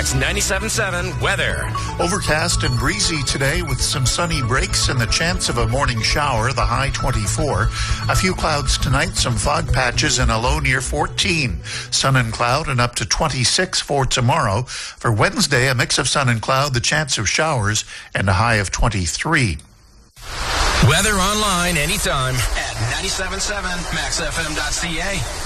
Next, 97.7 weather. Overcast and breezy today with some sunny breaks and the chance of a morning shower, the high 24. A few clouds tonight, some fog patches and a low near 14. Sun and cloud and up to 26 for tomorrow. For Wednesday, a mix of sun and cloud, the chance of showers, and a high of 23. Weather online anytime at 97.7maxfm.ca.